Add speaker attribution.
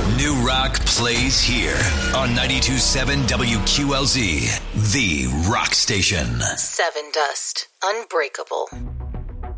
Speaker 1: New rock plays here on 92.7 WQLZ, the rock station.
Speaker 2: Seven Dust, Unbreakable.